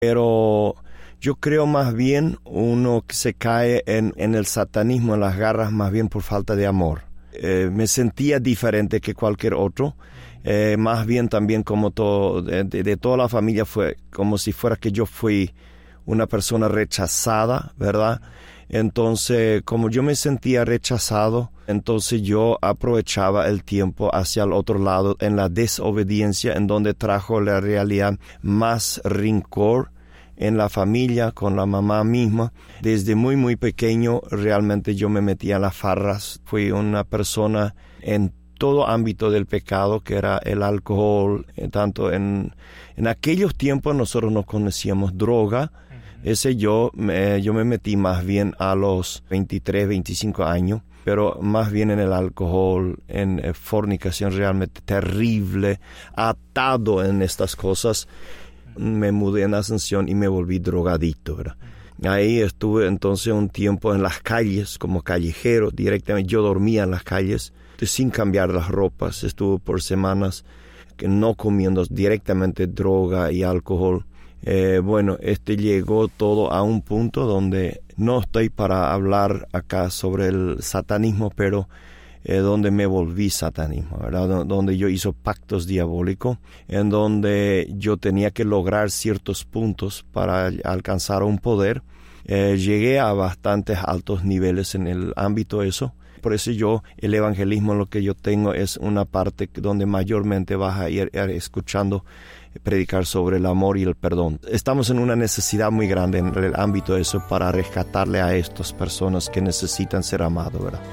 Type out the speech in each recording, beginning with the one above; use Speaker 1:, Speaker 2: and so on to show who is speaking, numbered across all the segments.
Speaker 1: Pero yo creo más bien uno que se cae en el satanismo, en las garras, más bien por falta de amor. Me sentía diferente que cualquier otro. Más bien también como todo, de toda la familia fue como si fuera que yo fui una persona rechazada, ¿verdad? Entonces, como yo me sentía rechazado, entonces yo aprovechaba el tiempo hacia el otro lado en la desobediencia, en donde trajo la realidad más rencor en la familia, con la mamá misma. Desde muy, muy pequeño, realmente yo me metía en las farras. Fui una persona en todo ámbito del pecado, que era el alcohol. Tanto en aquellos tiempos nosotros no conocíamos droga. Yo me metí más bien a los 23, 25 años, pero más bien en el alcohol, en fornicación realmente terrible, atado en estas cosas. Me mudé en Asunción y me volví drogadicto, ¿verdad? Ahí estuve entonces un tiempo en las calles como callejero directamente. Yo dormía en las calles sin cambiar las ropas. Estuve por semanas no comiendo directamente droga y alcohol. Llegó todo a un punto donde no estoy para hablar acá sobre el satanismo, pero donde me volví satanismo, ¿verdad? Donde yo hice pactos diabólicos, en donde yo tenía que lograr ciertos puntos para alcanzar un poder. Llegué a bastantes altos niveles en el ámbito de eso. Por eso el evangelismo, lo que yo tengo es una parte donde mayormente vas a ir escuchando predicar sobre el amor y el perdón. Estamos en una necesidad muy grande en el ámbito de eso para rescatarle a estas personas que necesitan ser amados, ¿verdad?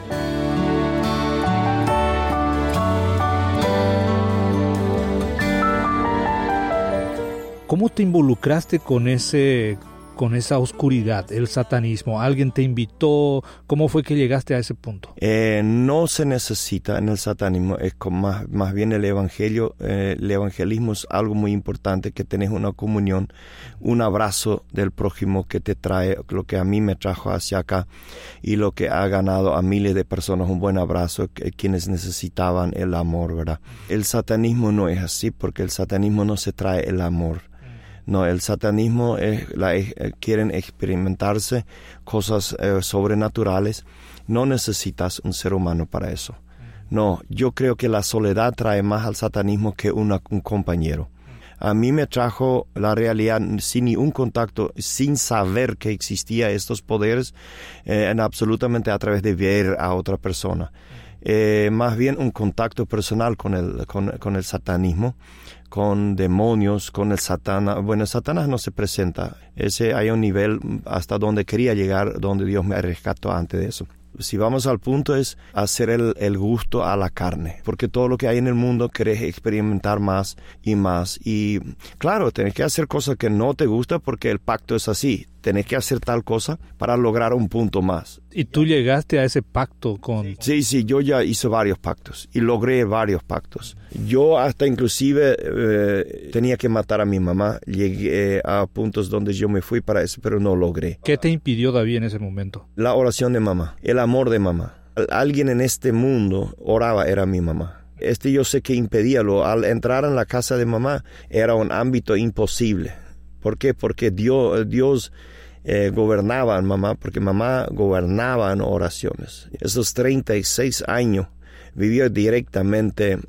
Speaker 2: ¿Cómo te involucraste con esa oscuridad, el satanismo? ¿Alguien te invitó? ¿Cómo fue que llegaste a ese punto?
Speaker 1: No se necesita en el satanismo, es más bien el evangelio. El evangelismo es algo muy importante, que tenés una comunión, un abrazo del prójimo que te trae lo que a mí me trajo hacia acá y lo que ha ganado a miles de personas un buen abrazo, quienes necesitaban el amor, ¿verdad? El satanismo no es así, porque el satanismo no se trae el amor. No, el satanismo quieren experimentarse cosas sobrenaturales. No necesitas un ser humano para eso. No, yo creo que la soledad trae más al satanismo que un compañero. A mí me trajo la realidad sin ni un contacto, sin saber que existía estos poderes, absolutamente a través de ver a otra persona. Más bien un contacto personal con el satanismo, con demonios, con el Satanás. Bueno, el Satanás no se presenta. Hay un nivel hasta donde quería llegar, donde Dios me rescató antes de eso. Si vamos al punto es hacer el gusto a la carne, porque todo lo que hay en el mundo querés experimentar más y más. Y claro, tenés que hacer cosas que no te gustan porque el pacto es así. Tenés que hacer tal cosa para lograr un punto más.
Speaker 2: ¿Y tú llegaste a ese pacto con...?
Speaker 1: Sí, yo ya hice varios pactos y logré varios pactos. Yo hasta inclusive tenía que matar a mi mamá. Llegué a puntos donde yo me fui para eso, pero no logré.
Speaker 2: ¿Qué te impidió, David, en ese momento?
Speaker 1: La oración de mamá, el amor de mamá. Alguien en este mundo oraba, era mi mamá. Yo sé que impedíalo. Al entrar en la casa de mamá era un ámbito imposible. ¿Por qué? Porque Dios gobernaba en mamá, porque mamá gobernaba en oraciones. Esos 36 años vivió directamente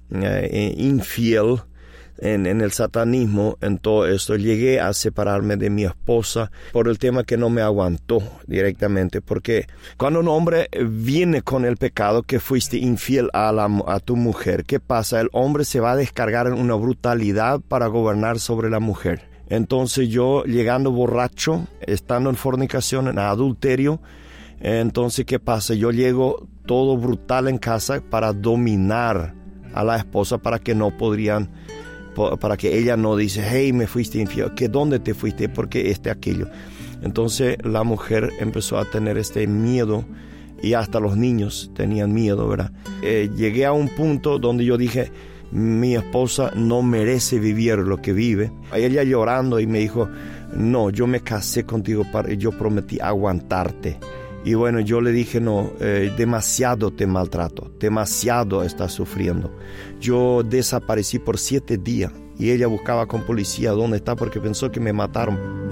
Speaker 1: infiel en el satanismo, en todo esto. Llegué a separarme de mi esposa por el tema que no me aguantó directamente, porque cuando un hombre viene con el pecado que fuiste infiel a tu mujer, ¿qué pasa? El hombre se va a descargar en una brutalidad para gobernar sobre la mujer. Entonces yo, llegando borracho, estando en fornicación, en adulterio, entonces ¿qué pasa? Yo llego todo brutal en casa para dominar a la esposa, para que ella no dice, hey, me fuiste infiel, ¿que dónde te fuiste? Porque aquello. Entonces la mujer empezó a tener este miedo, y hasta los niños tenían miedo, ¿verdad? Llegué a un punto donde yo dije, mi esposa no merece vivir lo que vive. Ella llorando y me dijo, no, yo me casé contigo, yo prometí aguantarte. Y bueno, yo le dije, no, demasiado te maltrato, demasiado estás sufriendo. Yo desaparecí por 7 días Y ella buscaba con policía dónde está porque pensó que me mataron.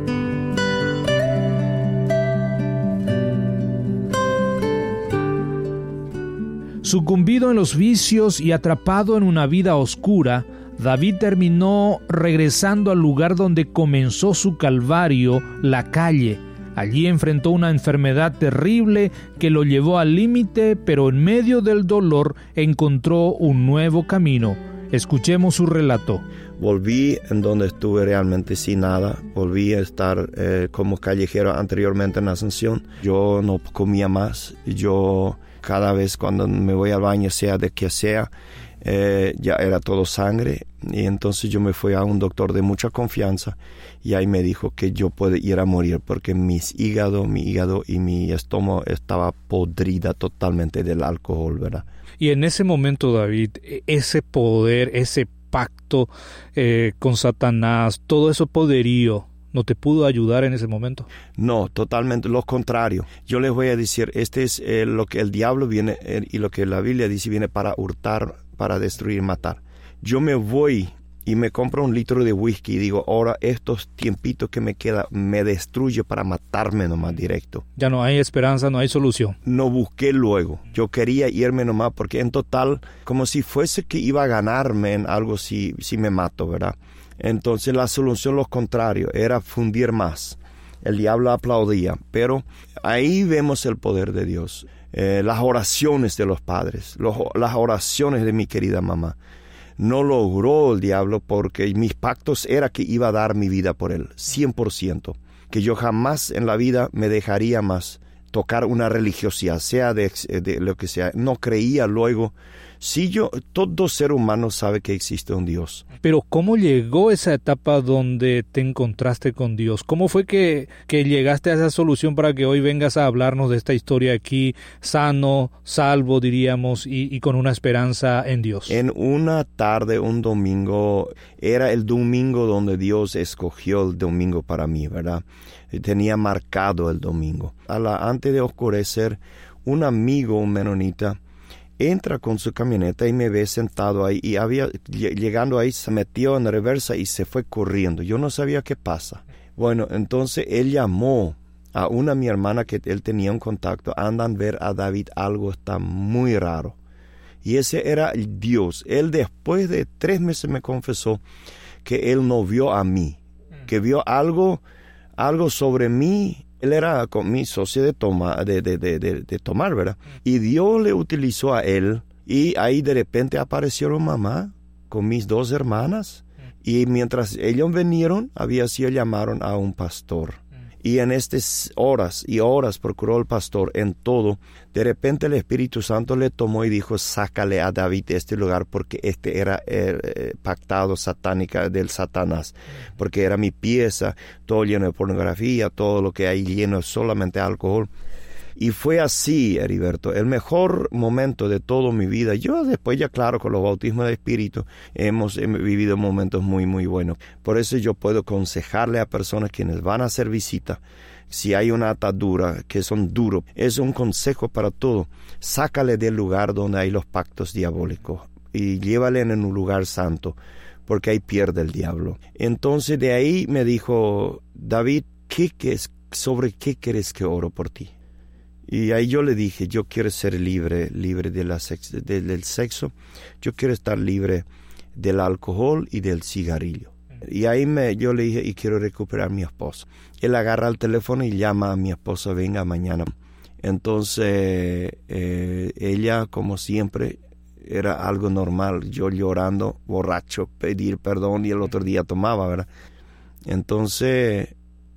Speaker 2: Sucumbido en los vicios y atrapado en una vida oscura, David terminó regresando al lugar donde comenzó su calvario, la calle. Allí enfrentó una enfermedad terrible que lo llevó al límite, pero en medio del dolor encontró un nuevo camino. Escuchemos su relato.
Speaker 1: Volví en donde estuve realmente sin nada. Volví a estar como callejero anteriormente en Asunción. Yo no comía más. Yo cada vez cuando me voy al baño, sea de que sea, ya era todo sangre. Y entonces yo me fui a un doctor de mucha confianza y ahí me dijo que yo podía ir a morir porque mi hígado y mi estómago estaba podrida totalmente del alcohol, ¿verdad?
Speaker 2: Y en ese momento, David, ese poder, ese pacto con Satanás, todo ese poderío, ¿no te pudo ayudar en ese momento?
Speaker 1: No, totalmente lo contrario. Yo les voy a decir, este es lo que el diablo viene y lo que la Biblia dice viene para hurtar, para destruir, matar. Yo me voy y me compro un litro de whisky y digo, ahora estos tiempitos que me queda me destruye para matarme nomás directo.
Speaker 2: Ya no hay esperanza, no hay solución.
Speaker 1: No busqué luego. Yo quería irme nomás porque en total, como si fuese que iba a ganarme en algo si me mato, ¿verdad? Entonces la solución, lo contrario, era fundir más. El diablo aplaudía, pero ahí vemos el poder de Dios. Las oraciones de los padres, las oraciones de mi querida mamá. No logró el diablo porque mis pactos era que iba a dar mi vida por él, 100%. Que yo jamás en la vida me dejaría más tocar una religiosidad, sea de lo que sea. No creía luego. Sí, todo ser humano sabe que existe un Dios.
Speaker 2: Pero ¿cómo llegó esa etapa donde te encontraste con Dios? ¿Cómo fue que llegaste a esa solución para que hoy vengas a hablarnos de esta historia aquí, sano, salvo, diríamos, y con una esperanza en Dios? En
Speaker 1: una tarde, un domingo, era el domingo donde Dios escogió el domingo para mí, ¿verdad? Tenía marcado el domingo. Antes de oscurecer, un amigo, un menonita, entra con su camioneta y me ve sentado ahí y llegando ahí se metió en reversa y se fue corriendo. Yo no sabía qué pasa. Bueno, entonces él llamó a mi hermana que él tenía un contacto. Andan a ver a David, algo está muy raro. Y ese era Dios. Él después de 3 meses me confesó que él no vio a mí, que vio algo sobre mí. Él era con mi socio de tomar, ¿verdad? Y Dios le utilizó a él. Y ahí de repente aparecieron mamá con mis 2 hermanas. Y mientras ellos vinieron, llamaron a un pastor. Y en estas horas y horas procuró el pastor en todo. De repente el Espíritu Santo le tomó y dijo, sácale a David de este lugar porque este era pactado satánica del Satanás. Porque era mi pieza, todo lleno de pornografía, todo lo que hay lleno es solamente alcohol. Y fue así, Heriberto, el mejor momento de toda mi vida. Yo después ya claro, con los bautismos de Espíritu, hemos vivido momentos muy, muy buenos. Por eso yo puedo aconsejarle a personas quienes van a hacer visita, si hay una atadura, que son duros, es un consejo para todo. Sácale del lugar donde hay los pactos diabólicos y llévale en un lugar santo, porque ahí pierde el diablo. Entonces de ahí me dijo, David, ¿sobre qué quieres que oro por ti? Y ahí yo le dije, yo quiero ser libre del sexo, yo quiero estar libre del alcohol y del cigarrillo. Y ahí yo le dije, y quiero recuperar a mi esposa. Él agarra el teléfono y llama a mi esposa, venga mañana. Entonces, ella, como siempre, era algo normal, yo llorando, borracho, pedir perdón, y el otro día tomaba, ¿verdad? Entonces,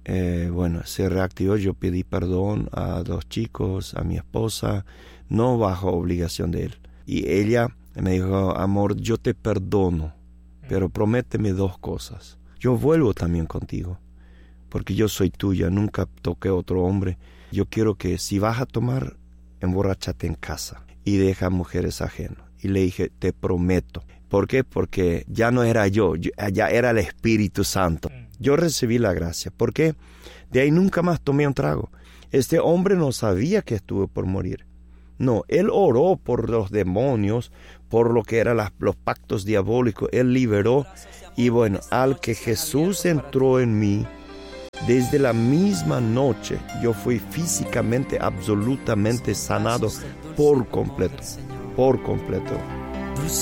Speaker 1: se reactivó, yo pedí perdón a 2 chicos, a mi esposa, no bajo obligación de él. Y ella me dijo, amor, yo te perdono, pero prométeme 2 cosas. Yo vuelvo también contigo, porque yo soy tuya, nunca toqué a otro hombre. Yo quiero que si vas a tomar, emborráchate en casa y deja mujeres ajenas. Y le dije, te prometo. ¿Por qué? Porque ya no era yo, ya era el Espíritu Santo. Yo recibí la gracia. ¿Por qué? De ahí nunca más tomé un trago. Este hombre no sabía que estuve por morir. No, él oró por los demonios, por lo que eran los pactos diabólicos. Él liberó. Y bueno, al que Jesús entró en mí, desde la misma noche yo fui físicamente absolutamente sanado por completo.